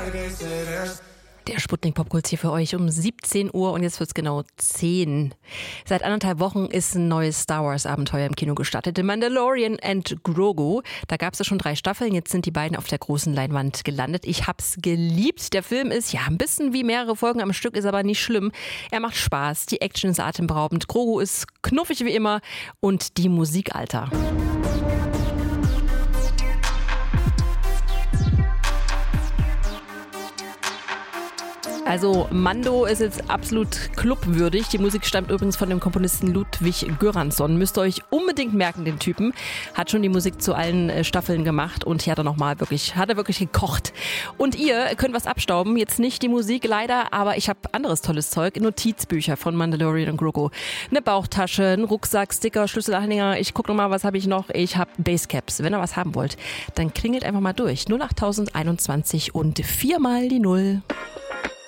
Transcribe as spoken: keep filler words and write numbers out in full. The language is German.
Der Sputnik Popkultur hier für euch um siebzehn Uhr und jetzt wird's genau zehn. Seit anderthalb Wochen ist ein neues Star Wars Abenteuer im Kino gestartet. The Mandalorian and Grogu. Da gab's ja schon drei Staffeln. Jetzt sind die beiden auf der großen Leinwand gelandet. Ich hab's geliebt. Der Film ist ja ein bisschen wie mehrere Folgen am Stück, ist aber nicht schlimm. Er macht Spaß. Die Action ist atemberaubend. Grogu ist knuffig wie immer und die Musik, Alter. Also Mando ist jetzt absolut clubwürdig. Die Musik stammt übrigens von dem Komponisten Ludwig Göransson. Müsst ihr euch unbedingt merken, den Typen. Hat schon die Musik zu allen Staffeln gemacht und hier hat er nochmal wirklich, hat er wirklich gekocht. Und ihr könnt was abstauben. Jetzt nicht die Musik leider, aber ich habe anderes tolles Zeug. Notizbücher von Mandalorian und Grogu. Eine Bauchtasche, ein Rucksack, Sticker, Schlüsselanhänger. Ich gucke nochmal, was habe ich noch? Ich habe Basecaps. Wenn ihr was haben wollt, dann klingelt einfach mal durch. null acht null eins eins und viermal die Null.